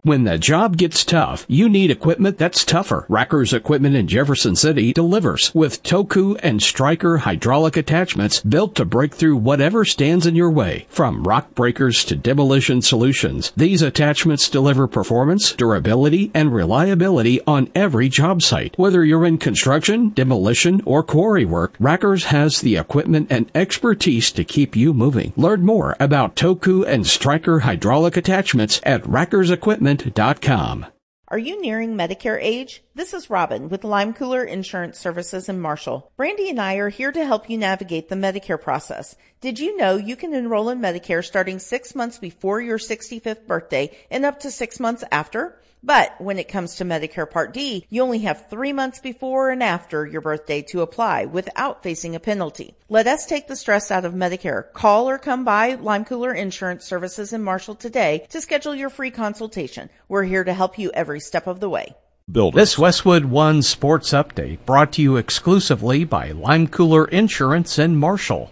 When the job gets tough, you need equipment that's tougher. Racker's Equipment in Jefferson City delivers with Toku and Stryker hydraulic attachments built to break through whatever stands in your way. From rock breakers to demolition solutions, these attachments deliver performance, durability, and reliability on every job site. Whether you're in construction, demolition, or quarry work, Racker's has the equipment and expertise to keep you moving. Learn more about Toku and Stryker hydraulic attachments at rackersequipment.com. Are you nearing Medicare age? This is Robin with Lime Cooler Insurance Services in Marshall. Brandy and I are here to help you navigate the Medicare process. Did you know you can enroll in Medicare starting 6 months before your 65th birthday and up to 6 months after? But when it comes to Medicare Part D, you only have 3 months before and after your birthday to apply without facing a penalty. Let us take the stress out of Medicare. Call or come by Lime Cooler Insurance Services in Marshall today to schedule your free consultation. We're here to help you every step of the way. Builders. This Westwood One Sports Update brought to you exclusively by Lime Cooler Insurance in Marshall.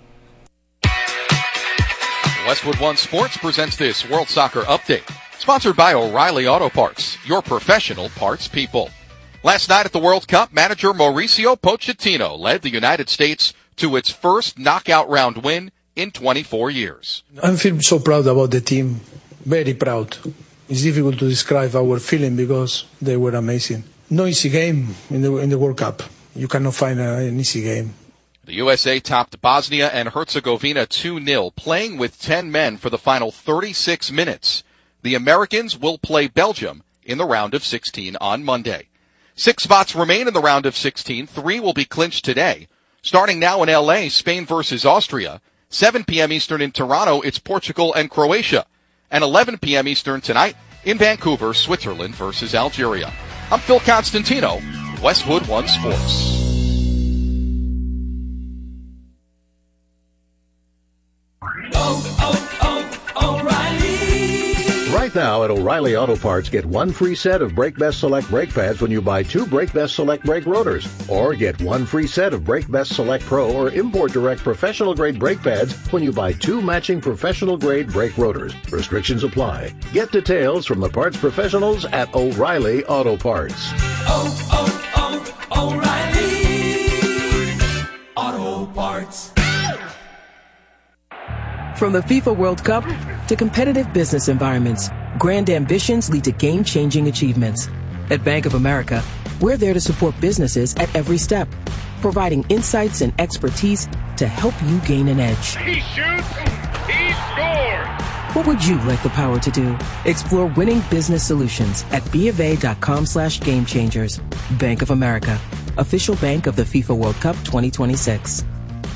Westwood One Sports presents this World Soccer Update. Sponsored by O'Reilly Auto Parts, your professional parts people. Last night at the World Cup, manager Mauricio Pochettino led the United States to its first knockout round win in 24 years. I feel so proud about the team, very proud. It's difficult to describe our feeling because they were amazing. No easy game in the World Cup. You cannot find an easy game. The USA topped Bosnia and Herzegovina 2-0, playing with 10 men for the final 36 minutes. The Americans will play Belgium in the round of 16 on Monday. 6 spots remain in the round of 16. 3 will be clinched today. Starting now in L.A., Spain versus Austria. 7 p.m. Eastern in Toronto, it's Portugal and Croatia. And 11 p.m. Eastern tonight in Vancouver, Switzerland versus Algeria. I'm Phil Constantino, Westwood One Sports. Right now at O'Reilly Auto Parts, get one free set of Brake Best Select brake pads when you buy 2 Brake Best Select brake rotors. Or get one free set of Brake Best Select Pro or Import Direct professional grade brake pads when you buy 2 matching professional grade brake rotors. Restrictions apply. Get details from the parts professionals at O'Reilly Auto Parts. O'Reilly Auto Parts. From the FIFA World Cup to competitive business environments, grand ambitions lead to game-changing achievements. At Bank of America, we're there to support businesses at every step, providing insights and expertise to help you gain an edge. He shoots, he scores! What would you like the power to do? Explore winning business solutions at BofA.com/gamechangers. Bank of America, official bank of the FIFA World Cup 2026.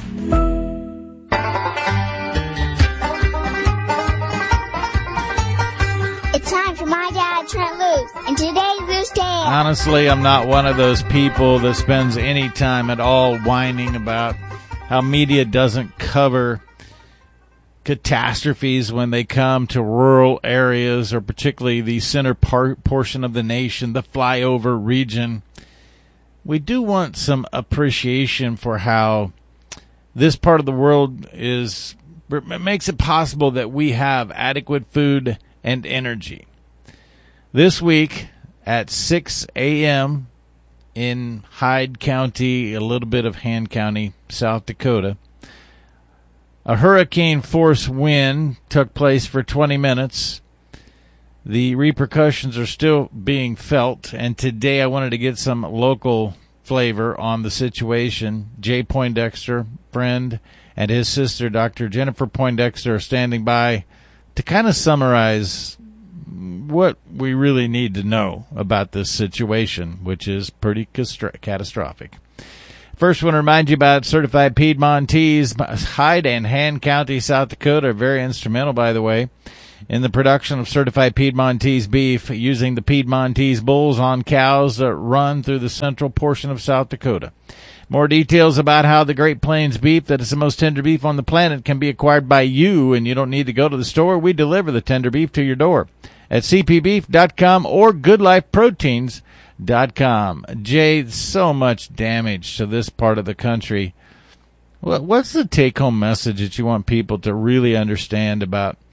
And today's Loose Tale. Honestly, I'm not one of those people that spends any time at all whining about how media doesn't cover catastrophes when they come to rural areas, or particularly the center portion of the nation, the flyover region. We do want some appreciation for how this part of the world makes it possible that we have adequate food and energy. This week at 6 a.m. in Hyde County, a little bit of Han County, South Dakota, a hurricane-force wind took place for 20 minutes. The repercussions are still being felt, and today I wanted to get some local flavor on the situation. Jay Poindexter, friend, and his sister, Dr. Jennifer Poindexter, are standing by to kind of summarize what we really need to know about this situation, which is pretty catastrophic. First, I want to remind you about Certified Piedmontese. Hyde and Han County, South Dakota are very instrumental, by the way, in the production of Certified Piedmontese beef using the Piedmontese bulls on cows that run through the central portion of South Dakota. More details about how the Great Plains beef, that is the most tender beef on the planet, can be acquired by you, and you don't need to go to the store. We deliver the tender beef to your door at cpbeef.com or goodlifeproteins.com. Jay, so much damage to this part of the country. What's the take-home message that you want people to really understand about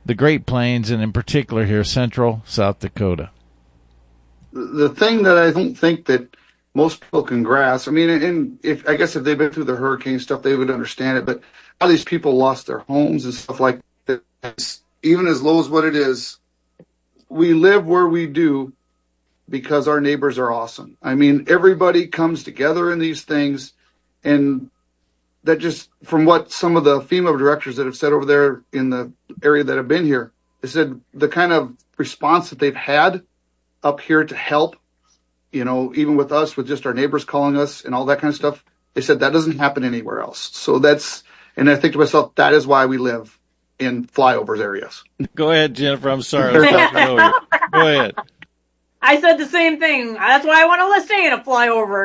the Great Plains, and in particular here, central South Dakota. The thing that I don't think that most people can grasp, I mean, and if they've been through the hurricane stuff, they would understand it, but how these people lost their homes and stuff like that, even as low as what it is, we live where we do because our neighbors are awesome. I mean, everybody comes together in these things, and that just, from what some of the FEMA directors that have said over there in the area that have been here, they said the kind of response that they've had up here to help, you know, even with us, with just our neighbors calling us and all that kind of stuff, they said that doesn't happen anywhere else. So that's, and I think to myself, that is why we live in flyovers areas. Go ahead, Jennifer. I'm sorry. I was talking over you. Go ahead. I said the same thing. That's why I want to stay in a flyover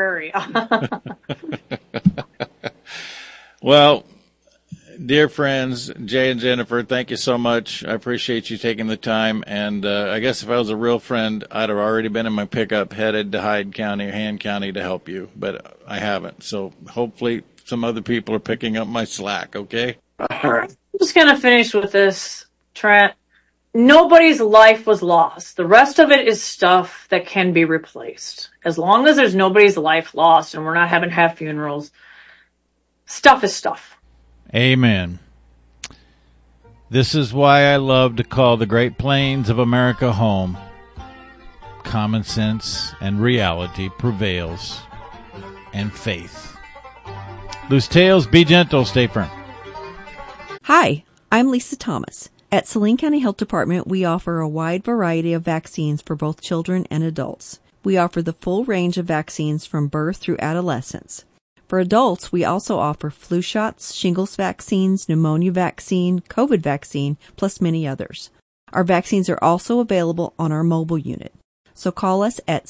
area. Well, dear friends, Jay and Jennifer, thank you so much. I appreciate you taking the time. And I guess if I was a real friend, I'd have already been in my pickup headed to Hyde County or Han County to help you. But I haven't. So hopefully some other people are picking up my slack, okay? All right. I'm just going to finish with this, Trent. Nobody's life was lost. The rest of it is stuff that can be replaced. As long as there's nobody's life lost and we're not having half funerals, stuff is stuff. Amen. This is why I love to call the Great Plains of America home. Common sense and reality prevails, and faith. Loose tales, be gentle, stay firm. Hi, I'm Lisa Thomas. At Saline County Health Department, we offer a wide variety of vaccines for both children and adults. We offer the full range of vaccines from birth through adolescence. For adults, we also offer flu shots, shingles vaccines, pneumonia vaccine, COVID vaccine, plus many others. Our vaccines are also available on our mobile unit. So call us at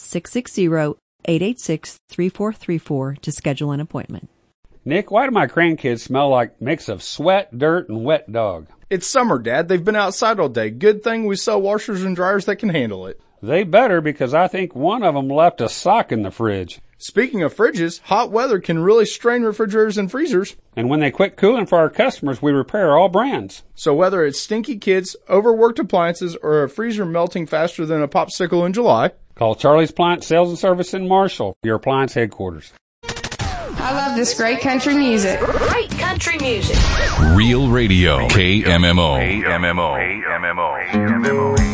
660-886-3434 to schedule an appointment. Nick, why do my grandkids smell like a mix of sweat, dirt, and wet dog? It's summer, Dad. They've been outside all day. Good thing we sell washers and dryers that can handle it. They better, because I think one of them left a sock in the fridge. Speaking of fridges, hot weather can really strain refrigerators and freezers. And when they quit cooling for our customers, we repair all brands. So whether it's stinky kids, overworked appliances, or a freezer melting faster than a popsicle in July, call Charlie's Appliance Sales and Service in Marshall, your appliance headquarters. I love this great country music. Great country music. Real Radio. KMMO.